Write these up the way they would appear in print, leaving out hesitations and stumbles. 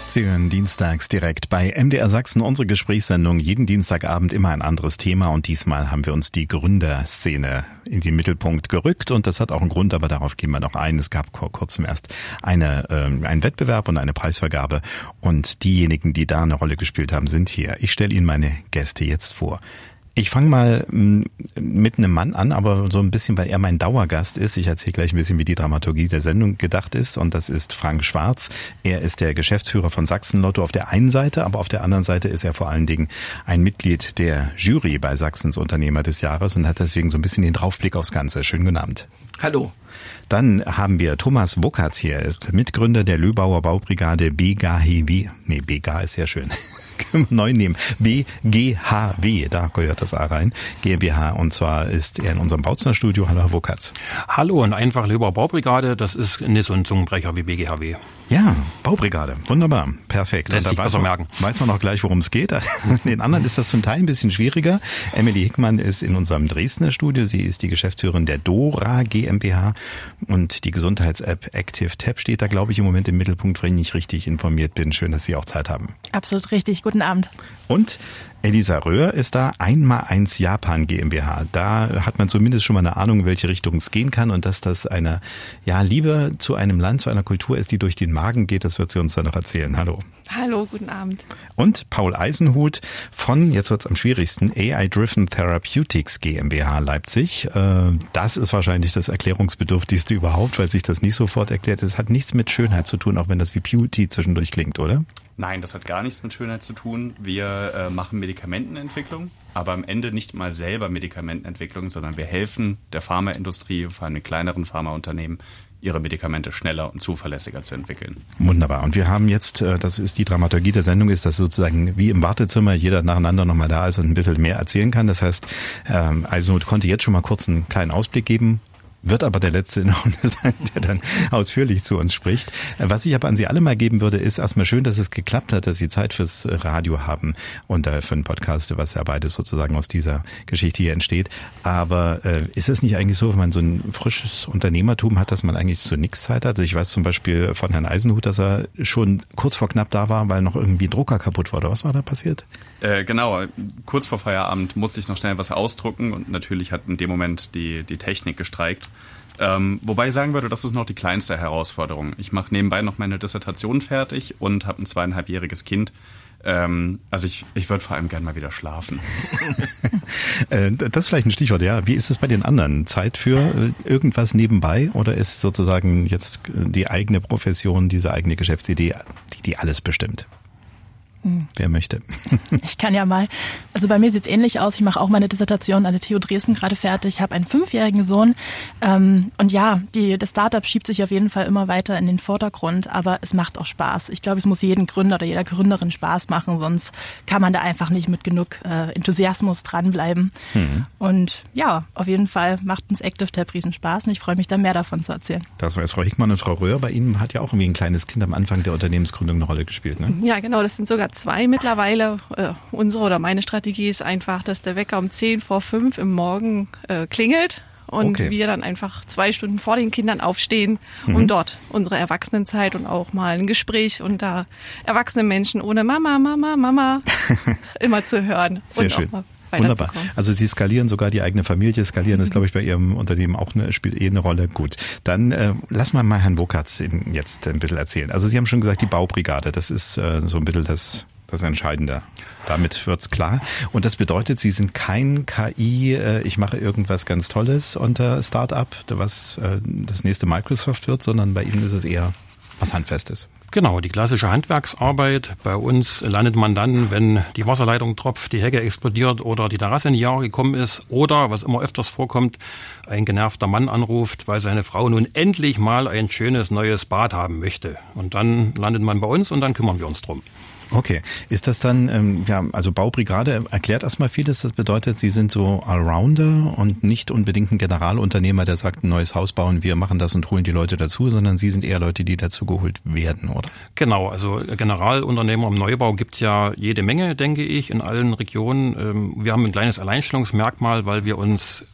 Sie hören dienstags direkt bei MDR Sachsen unsere Gesprächssendung. Jeden Dienstagabend immer ein anderes Thema und diesmal haben wir uns die Gründerszene in den Mittelpunkt gerückt und das hat auch einen Grund, aber darauf gehen wir noch ein. Es gab vor kurzem erst einen Wettbewerb und eine Preisvergabe und diejenigen, die da eine Rolle gespielt haben, sind hier. Ich stelle Ihnen meine Gäste jetzt vor. Ich fange mal mit einem Mann an, aber so ein bisschen, weil er mein Dauergast ist. Ich erzähle gleich ein bisschen, wie die Dramaturgie der Sendung gedacht ist. Und das ist Frank Schwarz. Er ist der Geschäftsführer von Sachsen-Lotto auf der einen Seite, aber auf der anderen Seite ist er vor allen Dingen ein Mitglied der Jury bei Sachsens Unternehmer des Jahres und hat deswegen so ein bisschen den Draufblick aufs Ganze. Schönen guten Abend. Hallo. Dann haben wir Thomas Wokatz hier. Er ist Mitgründer der Löbauer Baubrigade BGHW. Nee, BG ist sehr schön. Können wir neu nehmen. BGHW, da gehört das A rein. GmbH. Und zwar ist er in unserem Bautzner Studio. Hallo, Herr Wokatz. Hallo und einfach Löbauer Baubrigade. Das ist nicht so ein Zungenbrecher wie BGHW. Ja, Baubrigade. Wunderbar. Perfekt. Lässt sich besser merken. Weiß man auch gleich, worum es geht. Den anderen ist das zum Teil ein bisschen schwieriger. Emily Hickmann ist in unserem Dresdner Studio. Sie ist die Geschäftsführerin der Dora GmbH. Und die Gesundheits-App Active Tab steht da, glaube ich, im Moment im Mittelpunkt, wenn ich nicht richtig informiert bin. Schön, dass Sie auch Zeit haben. Absolut richtig. Guten Abend. Und Elisa Röhr ist da, 1x1 Japan GmbH. Da hat man zumindest schon mal eine Ahnung, in welche Richtung es gehen kann und dass das eine Liebe zu einem Land, zu einer Kultur ist, die durch den Magen geht. Das wird sie uns dann noch erzählen. Hallo. Hallo, guten Abend. Und Paul Eisenhut von, jetzt wird's am schwierigsten, AI-Driven Therapeutics GmbH Leipzig. Das ist wahrscheinlich das Erklärungsbedürftigste überhaupt, weil sich das nicht sofort erklärt. Es hat nichts mit Schönheit zu tun, auch wenn das wie Beauty zwischendurch klingt, oder? Nein, das hat gar nichts mit Schönheit zu tun. Wir machen Medikamentenentwicklung, aber am Ende nicht mal selber Medikamentenentwicklung, sondern wir helfen der Pharmaindustrie, vor allem den kleineren Pharmaunternehmen, ihre Medikamente schneller und zuverlässiger zu entwickeln. Wunderbar. Und wir haben jetzt, das ist die Dramaturgie der Sendung, ist, dass sozusagen wie im Wartezimmer jeder nacheinander nochmal da ist und ein bisschen mehr erzählen kann. Das heißt, Eisenhut konnte jetzt schon mal kurz einen kleinen Ausblick geben. Wird aber der Letzte in der Runde sein, der dann ausführlich zu uns spricht. Was ich aber an Sie alle mal geben würde, ist erstmal schön, dass es geklappt hat, dass Sie Zeit fürs Radio haben und für einen Podcast, was ja beides sozusagen aus dieser Geschichte hier entsteht. Aber ist es nicht eigentlich so, wenn man so ein frisches Unternehmertum hat, dass man eigentlich zu nichts Zeit hat? Also ich weiß zum Beispiel von Herrn Eisenhut, dass er schon kurz vor knapp da war, weil noch irgendwie ein Drucker kaputt war. Oder was war da passiert? Genau, kurz vor Feierabend musste ich noch schnell was ausdrucken und natürlich hat in dem Moment die Technik gestreikt. Wobei ich sagen würde, das ist noch die kleinste Herausforderung. Ich mache nebenbei noch meine Dissertation fertig und habe ein 2,5-jähriges Kind. Also ich würde vor allem gerne mal wieder schlafen. Das ist vielleicht ein Stichwort, ja. Wie ist es bei den anderen? Zeit für irgendwas nebenbei oder ist sozusagen jetzt die eigene Profession, diese eigene Geschäftsidee, die alles bestimmt? Wer möchte? Ich kann ja mal. Also bei mir sieht's ähnlich aus. Ich mache auch meine Dissertation an der TU Dresden gerade fertig. Ich habe einen 5-jährigen Sohn. Und ja, das Startup schiebt sich auf jeden Fall immer weiter in den Vordergrund. Aber es macht auch Spaß. Ich glaube, es muss jedem Gründer oder jeder Gründerin Spaß machen. Sonst kann man da einfach nicht mit genug Enthusiasmus dranbleiben. Und ja, auf jeden Fall macht uns Active Tab riesen Spaß. Und ich freue mich, da mehr davon zu erzählen. Das war jetzt Frau Hickmann und Frau Röhr. Bei Ihnen hat ja auch irgendwie ein kleines Kind am Anfang der Unternehmensgründung eine Rolle gespielt, ne? Ja, genau. Das sind sogar 2 mittlerweile. Unsere oder meine Strategie ist einfach, dass der Wecker um 10:45 im Morgen klingelt und wir dann einfach 2 Stunden vor den Kindern aufstehen, um dort unsere Erwachsenenzeit und auch mal ein Gespräch unter erwachsenen Menschen ohne Mama immer zu hören. Sehr und schön. Auch mal Wunderbar. Also Sie skalieren sogar die eigene Familie. Skalieren ist, glaube ich, bei Ihrem Unternehmen auch spielt eine Rolle. Gut, dann lassen wir mal Herrn Wokatz jetzt ein bisschen erzählen. Also Sie haben schon gesagt, die Baubrigade, das ist so ein bisschen das Entscheidende. Damit wird's klar. Und das bedeutet, Sie sind kein KI, ich mache irgendwas ganz Tolles unter Start-up, was das nächste Microsoft wird, sondern bei Ihnen ist es eher was Handfestes. Genau, die klassische Handwerksarbeit. Bei uns landet man dann, wenn die Wasserleitung tropft, die Hecke explodiert oder die Terrasse in die Jahre gekommen ist oder, was immer öfters vorkommt, ein genervter Mann anruft, weil seine Frau nun endlich mal ein schönes neues Bad haben möchte. Und dann landet man bei uns und dann kümmern wir uns drum. Okay. Ist das dann, also Baubrigade erklärt erstmal vieles. Das bedeutet, Sie sind so Allrounder und nicht unbedingt ein Generalunternehmer, der sagt, ein neues Haus bauen, wir machen das und holen die Leute dazu, sondern Sie sind eher Leute, die dazu geholt werden, oder? Genau, also Generalunternehmer im Neubau gibt's ja jede Menge, denke ich, in allen Regionen. Wir haben ein kleines Alleinstellungsmerkmal, weil wir uns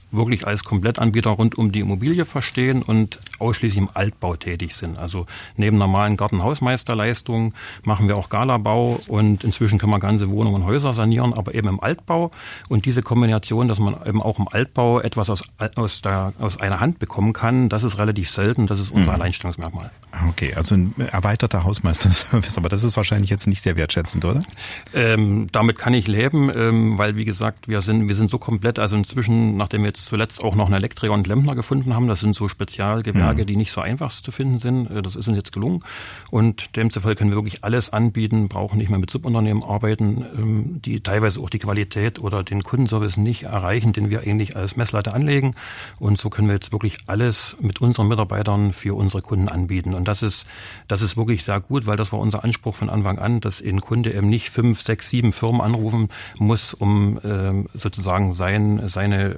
wirklich als Komplettanbieter rund um die Immobilie verstehen und ausschließlich im Altbau tätig sind. Also neben normalen Gartenhausmeisterleistungen machen wir auch Galabau und inzwischen können wir ganze Wohnungen und Häuser sanieren, aber eben im Altbau. Und diese Kombination, dass man eben auch im Altbau etwas aus einer Hand bekommen kann, das ist relativ selten, das ist unser Alleinstellungsmerkmal. Okay, also ein erweiterter Hausmeisterservice, aber das ist wahrscheinlich jetzt nicht sehr wertschätzend, oder? Damit kann ich leben, weil wie gesagt, wir sind so komplett, also inzwischen, nachdem wir jetzt zuletzt auch noch einen Elektriker und Klempner gefunden haben, das sind so Spezialgewerke, die nicht so einfach zu finden sind, das ist uns jetzt gelungen und demzufolge können wir wirklich alles anbieten, brauchen nicht mehr mit Subunternehmen arbeiten, die teilweise auch die Qualität oder den Kundenservice nicht erreichen, den wir eigentlich als Messlatte anlegen und so können wir jetzt wirklich alles mit unseren Mitarbeitern für unsere Kunden anbieten und das ist wirklich sehr gut, weil das war unser Anspruch von Anfang an, dass ein Kunde eben nicht 5, 6, 7 Firmen anrufen muss, um sozusagen seine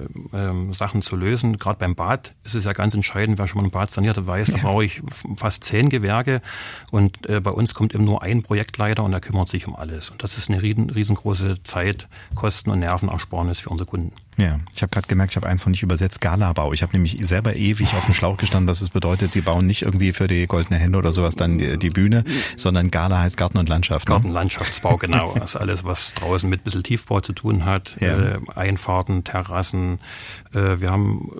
Sachen zu lösen. Gerade beim Bad ist es ja ganz entscheidend, wer schon mal ein Bad saniert hat, weiß, da brauche ich fast 10 Gewerke und bei uns kommt eben nur ein Projektleiter und der kümmert sich um alles. Und das ist eine riesengroße Zeit, Kosten- und Nervenersparnis für unsere Kunden. Ja, ich habe gerade gemerkt, ich habe eins noch nicht übersetzt, Galabau. Ich habe nämlich selber ewig auf dem Schlauch gestanden, was es bedeutet, sie bauen nicht irgendwie für die Goldene Hände oder sowas dann die Bühne, sondern Gala heißt Garten und Landschaft. Garten- und Landschaftsbau, genau. Das ist alles, was draußen mit ein bisschen Tiefbau zu tun hat. Ja. Einfahrten, Terrassen, wir haben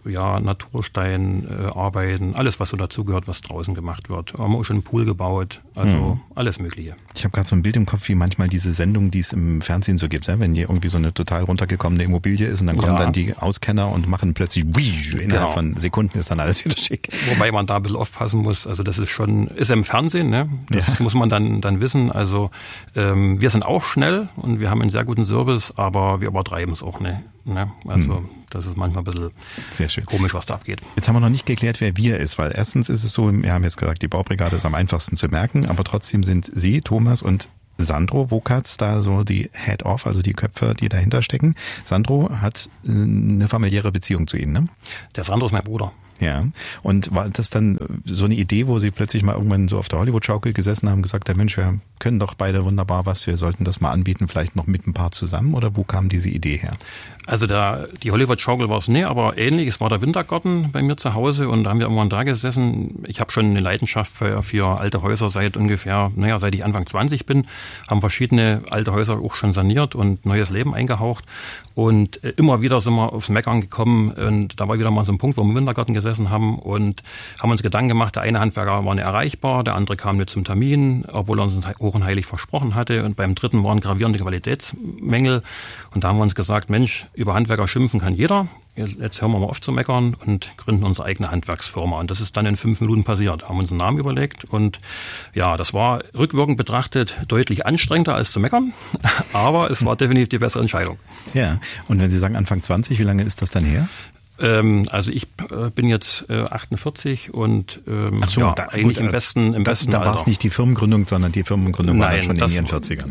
Natursteinarbeiten, alles, was so dazugehört, was draußen gemacht wird. Wir haben auch schon einen Pool gebaut, also alles Mögliche. Ich habe gerade so ein Bild im Kopf, wie manchmal diese Sendungen, die es im Fernsehen so gibt, wenn hier irgendwie so eine total runtergekommene Immobilie ist und dann kommen dann die Auskenner und machen plötzlich innerhalb von Sekunden ist dann alles wieder schick. Wobei man da ein bisschen aufpassen muss, also das ist im Fernsehen, ne? Das muss man dann wissen. Also wir sind auch schnell und wir haben einen sehr guten Service, aber wir übertreiben es auch nicht. Ne? Also das ist manchmal ein bisschen sehr schön. Komisch, was da abgeht. Jetzt haben wir noch nicht geklärt, wer wir ist, weil erstens ist es so, wir haben jetzt gesagt, die Baubrigade ist am einfachsten zu merken, aber trotzdem sind Sie, Thomas und Sandro Wokatz da so die Head-Off, also die Köpfe, die dahinter stecken. Sandro hat eine familiäre Beziehung zu Ihnen, ne? Der Sandro ist mein Bruder. Ja, und war das dann so eine Idee, wo Sie plötzlich mal irgendwann so auf der Hollywood-Schaukel gesessen haben und gesagt haben, Mensch, wir können doch beide wunderbar was, wir sollten das mal anbieten, vielleicht noch mit ein paar zusammen, oder wo kam diese Idee her? Also die Hollywood-Schaukel war es nicht, aber ähnlich, es war der Wintergarten bei mir zu Hause und da haben wir irgendwann da gesessen. Ich habe schon eine Leidenschaft für alte Häuser seit ich Anfang 20 bin, haben verschiedene alte Häuser auch schon saniert und neues Leben eingehaucht und immer wieder sind wir aufs Meckern gekommen und da war wieder mal so ein Punkt, wo wir im Wintergarten gesessen haben und haben uns Gedanken gemacht, der eine Handwerker war nicht erreichbar, der andere kam nicht zum Termin, obwohl er uns hoch und heilig versprochen hatte und beim dritten waren gravierende Qualitätsmängel und da haben wir uns gesagt, Mensch, über Handwerker schimpfen kann jeder, jetzt hören wir mal auf zu meckern und gründen unsere eigene Handwerksfirma und das ist dann in 5 Minuten passiert, haben uns einen Namen überlegt und ja, das war rückwirkend betrachtet deutlich anstrengender als zu meckern, aber es war definitiv die bessere Entscheidung. Ja, und wenn Sie sagen Anfang 20, wie lange ist das dann her? Also ich bin jetzt 48 und eigentlich im besten Alter. Da war es nicht die Firmengründung, sondern die Firmengründung war dann schon in Ihren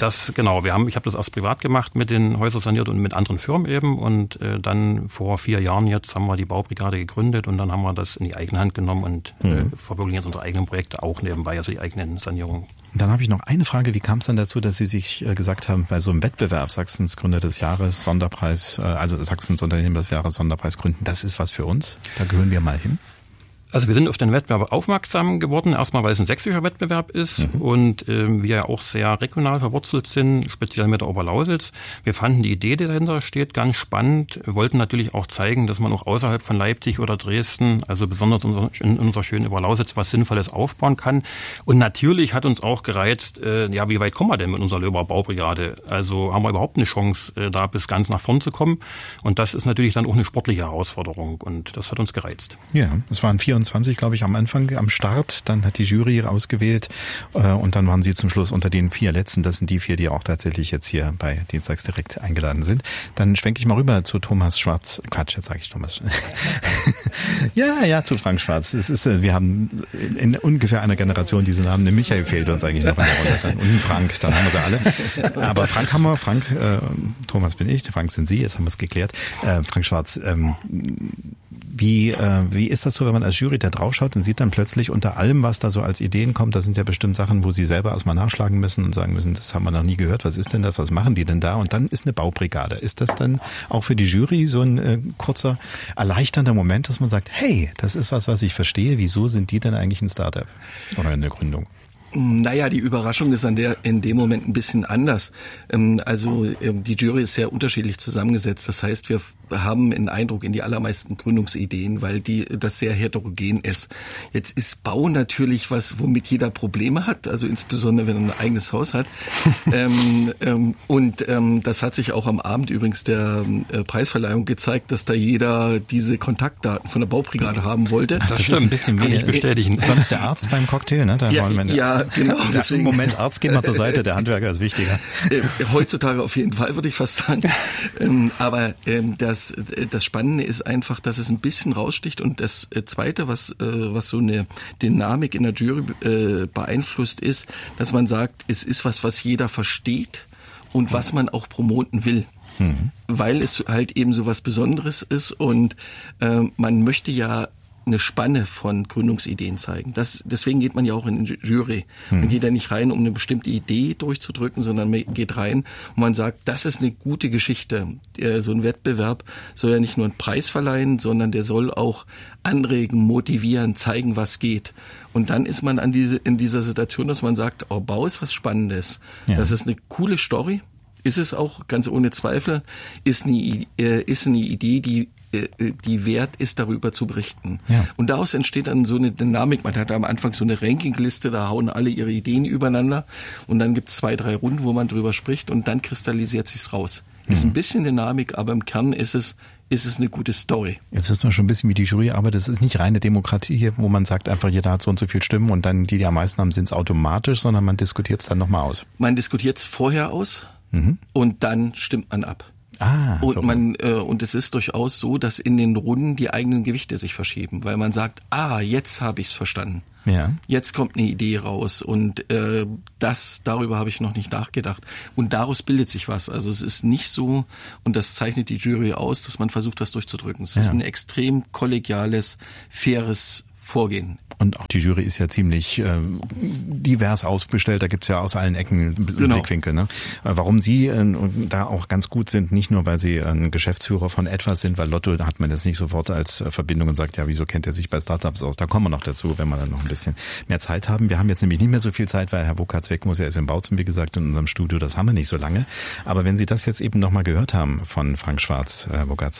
40ern. Ich habe das erst privat gemacht mit den Häusern saniert und mit anderen Firmen eben und dann vor 4 Jahren jetzt haben wir die Baubrigade gegründet und dann haben wir das in die eigene Hand genommen und verwirklichen jetzt unsere eigenen Projekte auch nebenbei, also die eigenen Sanierungen. Dann habe ich noch eine Frage, wie kam es dann dazu, dass Sie sich gesagt haben, bei so einem Wettbewerb Sachsens Gründer des Jahres Sonderpreis, also Sachsens Unternehmer des Jahres Sonderpreis gründen, das ist was für uns, da gehören wir mal hin? Also wir sind auf den Wettbewerb aufmerksam geworden, erstmal weil es ein sächsischer Wettbewerb ist und wir ja auch sehr regional verwurzelt sind, speziell mit der Oberlausitz. Wir fanden die Idee, die dahinter steht, ganz spannend, wollten natürlich auch zeigen, dass man auch außerhalb von Leipzig oder Dresden, also besonders in unserer schönen Oberlausitz, was Sinnvolles aufbauen kann. Und natürlich hat uns auch gereizt, wie weit kommen wir denn mit unserer Löber Baubrigade? Also haben wir überhaupt eine Chance, da bis ganz nach vorn zu kommen? Und das ist natürlich dann auch eine sportliche Herausforderung und das hat uns gereizt. Ja, es waren 24, glaube ich, am Anfang, am Start. Dann hat die Jury ausgewählt und dann waren Sie zum Schluss unter den 4 Letzten. Das sind die 4, die auch tatsächlich jetzt hier bei Dienstags direkt eingeladen sind. Dann schwenke ich mal rüber zu Thomas Schwarz. Quatsch, jetzt sage ich Thomas. ja, zu Frank Schwarz. Wir haben in ungefähr einer Generation diesen Namen. Der Michael fehlt uns eigentlich noch in der Runde. Und ein Frank, dann haben wir sie alle. Aber Frank haben wir. Thomas bin ich, Frank sind Sie, jetzt haben wir es geklärt. Frank Schwarz, Wie ist das so, wenn man als Jury da draufschaut und sieht dann plötzlich unter allem, was da so als Ideen kommt, da sind ja bestimmt Sachen, wo Sie selber erstmal nachschlagen müssen und sagen müssen, das haben wir noch nie gehört, was ist denn das, was machen die denn da? Und dann ist eine Baubrigade. Ist das dann auch für die Jury so ein kurzer, erleichternder Moment, dass man sagt, hey, das ist was ich verstehe, wieso sind die denn eigentlich ein Startup oder eine Gründung? Naja, die Überraschung ist in dem Moment ein bisschen anders. Die Jury ist sehr unterschiedlich zusammengesetzt. Das heißt, wir haben einen Eindruck in die allermeisten Gründungsideen, weil das sehr heterogen ist. Jetzt ist Bau natürlich was, womit jeder Probleme hat, also insbesondere wenn er ein eigenes Haus hat. Das hat sich auch am Abend übrigens der Preisverleihung gezeigt, dass da jeder diese Kontaktdaten von der Baubrigade haben wollte. Das stimmt. Ist ein bisschen wie bestätigen. Sonst der Arzt beim Cocktail, ne? Ja, genau. Deswegen, Moment, Arzt, geh mal zur Seite, der Handwerker ist wichtiger. Heutzutage auf jeden Fall, würde ich fast sagen. Das Spannende ist einfach, dass es ein bisschen raussticht, und das Zweite, was so eine Dynamik in der Jury beeinflusst, ist, dass man sagt, es ist was jeder versteht und was man auch promoten will. Weil es halt eben so was Besonderes ist, und man möchte ja eine Spanne von Gründungsideen zeigen. Deswegen geht man ja auch in die Jury. Man geht ja nicht rein, um eine bestimmte Idee durchzudrücken, sondern man geht rein und man sagt, das ist eine gute Geschichte. So ein Wettbewerb soll ja nicht nur einen Preis verleihen, sondern der soll auch anregen, motivieren, zeigen, was geht. Und dann ist man in dieser Situation, dass man sagt, oh, Bau ist was Spannendes. Ja. Das ist eine coole Story. Ist es auch, ganz ohne Zweifel, ist eine Idee, die wert ist, darüber zu berichten. Ja. Und daraus entsteht dann so eine Dynamik. Man hat am Anfang so eine Rankingliste, da hauen alle ihre Ideen übereinander, und dann gibt es 2, 3 Runden, wo man drüber spricht, und dann kristallisiert sich's raus. Ist ein bisschen Dynamik, aber im Kern ist es eine gute Story. Jetzt wissen wir schon ein bisschen, wie die Jury arbeitet. Es ist nicht reine Demokratie hier, wo man sagt, einfach jeder hat so und so viel Stimmen und dann die am meisten haben, sind es automatisch, sondern man diskutiert es dann nochmal aus. Man diskutiert es vorher aus und dann stimmt man ab. Und es ist durchaus so, dass in den Runden die eigenen Gewichte sich verschieben, weil man sagt, jetzt habe ich es verstanden. Ja. Jetzt kommt eine Idee raus, und darüber habe ich noch nicht nachgedacht. Und daraus bildet sich was. Also es ist nicht so, und das zeichnet die Jury aus, dass man versucht, was durchzudrücken. Es ist ein extrem kollegiales, faires Vorgehen. Und auch die Jury ist ja ziemlich divers aufgestellt. Da gibt's ja aus allen Ecken Blickwinkel. Ne? Warum Sie da auch ganz gut sind, nicht nur, weil Sie ein Geschäftsführer von etwas sind, weil Lotto hat man das nicht sofort als Verbindung und sagt, ja, wieso kennt er sich bei Startups aus? Da kommen wir noch dazu, wenn wir dann noch ein bisschen mehr Zeit haben. Wir haben jetzt nämlich nicht mehr so viel Zeit, weil Herr Wokatz weg muss. Er ist in Bautzen, wie gesagt, in unserem Studio. Das haben wir nicht so lange. Aber wenn Sie das jetzt eben nochmal gehört haben von Frank Schwarz, Herr Wokatz,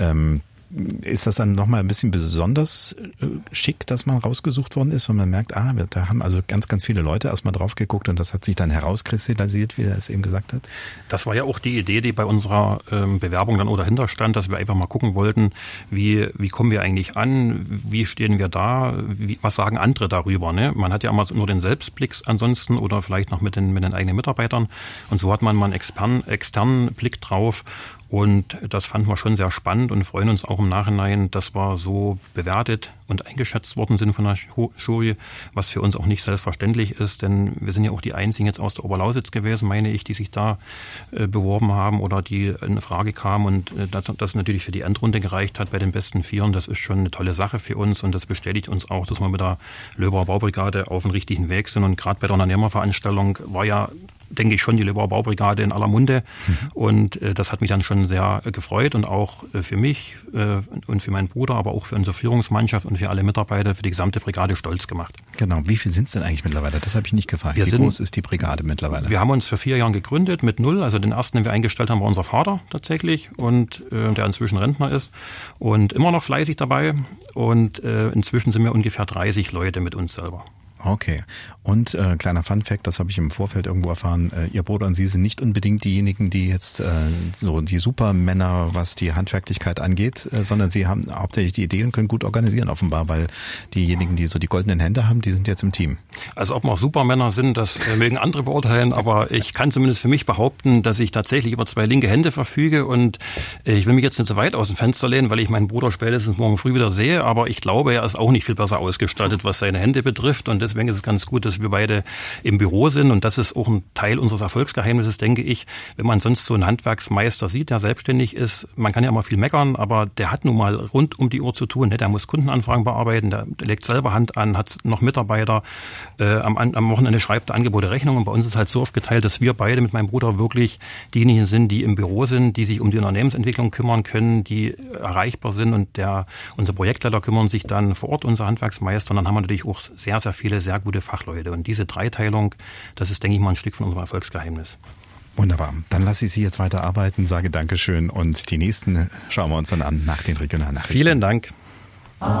ist das dann nochmal ein bisschen besonders schick, dass man rausgesucht worden ist, wenn man merkt, da haben also ganz, ganz viele Leute erstmal drauf geguckt und das hat sich dann herauskristallisiert, wie er es eben gesagt hat? Das war ja auch die Idee, die bei unserer Bewerbung dann dahinter stand, dass wir einfach mal gucken wollten, wie kommen wir eigentlich an, wie stehen wir da, was sagen andere darüber, ne? Man hat ja immer nur den Selbstblick ansonsten oder vielleicht noch mit den eigenen Mitarbeitern, und so hat man mal einen externen Blick drauf. Und das fanden wir schon sehr spannend und freuen uns auch im Nachhinein, dass wir so bewertet und eingeschätzt worden sind von der Jury, was für uns auch nicht selbstverständlich ist, denn wir sind ja auch die einzigen jetzt aus der Oberlausitz gewesen, meine ich, die sich da beworben haben oder die in Frage kamen, und das natürlich für die Endrunde gereicht hat bei den besten 4. Das ist schon eine tolle Sache für uns, und das bestätigt uns auch, dass wir mit der Löbauer Baubrigade auf dem richtigen Weg sind. Und gerade bei der Unternehmerveranstaltung war ja, denke ich, schon die Löbauer Baubrigade in aller Munde. Und das hat mich dann schon sehr gefreut, und auch für mich und für meinen Bruder, aber auch für unsere Führungsmannschaft und für alle Mitarbeiter, für die gesamte Brigade stolz gemacht. Genau. Wie viel sind es denn eigentlich mittlerweile? Das habe ich nicht gefragt. Wie groß ist die Brigade mittlerweile? Wir haben uns vor 4 Jahren gegründet mit 0. Also den ersten, den wir eingestellt haben, war unser Vater tatsächlich, und der inzwischen Rentner ist und immer noch fleißig dabei. Und inzwischen sind wir ungefähr 30 Leute mit uns selber. Okay. Und kleiner Funfact, das habe ich im Vorfeld irgendwo erfahren, Ihr Bruder und Sie sind nicht unbedingt diejenigen, die jetzt so die Supermänner, was die Handwerklichkeit angeht, sondern Sie haben hauptsächlich die Idee und können gut organisieren offenbar, weil diejenigen, die so die goldenen Hände haben, die sind jetzt im Team. Also ob wir Supermänner sind, das mögen andere beurteilen, aber ich kann zumindest für mich behaupten, dass ich tatsächlich über 2 linke Hände verfüge, und ich will mich jetzt nicht so weit aus dem Fenster lehnen, weil ich meinen Bruder spätestens morgen früh wieder sehe, aber ich glaube, er ist auch nicht viel besser ausgestattet, was seine Hände betrifft, und Deswegen ist es ganz gut, dass wir beide im Büro sind und das ist auch ein Teil unseres Erfolgsgeheimnisses, denke ich. Wenn man sonst so einen Handwerksmeister sieht, der selbstständig ist, man kann ja immer viel meckern, aber der hat nun mal rund um die Uhr zu tun. Der muss Kundenanfragen bearbeiten, der legt selber Hand an, hat noch Mitarbeiter, am Wochenende schreibt er Angebote, Rechnungen. Bei uns ist halt so aufgeteilt, dass wir beide mit meinem Bruder wirklich diejenigen sind, die im Büro sind, die sich um die Unternehmensentwicklung kümmern können, die erreichbar sind und unsere Projektleiter kümmern sich dann vor Ort, unser Handwerksmeister. Und dann haben wir natürlich auch sehr, sehr viele, sehr gute Fachleute. Und diese Dreiteilung, das ist, denke ich mal, ein Stück von unserem Erfolgsgeheimnis. Wunderbar. Dann lasse ich Sie jetzt weiter arbeiten, sage Dankeschön und die nächsten schauen wir uns dann an nach den Regionalnachrichten. Vielen Dank.